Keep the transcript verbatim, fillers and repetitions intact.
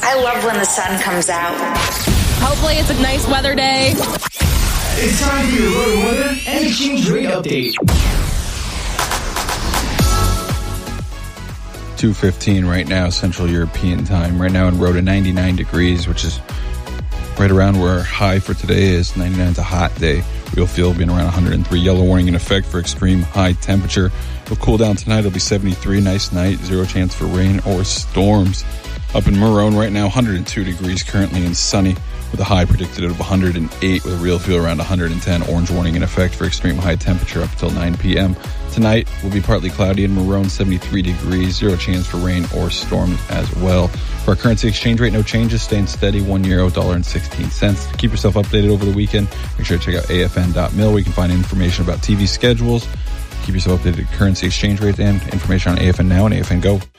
I love when the sun comes out. Hopefully it's a nice weather day. It's time for your road weather and exchange rate update. two fifteen right now, Central European time. Right now in Rhoda, ninety-nine degrees, which is right around where our high for today is. ninety-nine is a hot day. We'll feel being around one hundred three. Yellow warning in effect for extreme high temperature. It'll cool down tonight. It'll be seventy-three. Nice night. Zero chance for rain or storms. Up in Marone right now, one hundred two degrees currently and sunny with a high predicted of one hundred eight with a real feel around one hundred ten. Orange warning in effect for extreme high temperature up until nine p.m. Tonight will be partly cloudy in Marone, seventy-three degrees. Zero chance for rain or storms as well. For our currency exchange rate, no changes. Staying steady, one euro, dollar and sixteen cents. To keep yourself updated over the weekend, make sure to check out A F N dot mil where you can find information about T V schedules. Keep yourself updated at currency exchange rates and information on A F N Now and A F N Go.